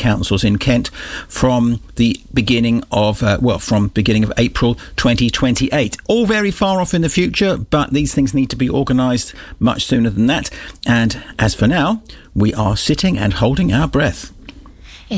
councils in Kent from the beginning of April 2028. All very far off in the future, but these things need to be organised much sooner than that. And as for now, we are sitting and holding our breath.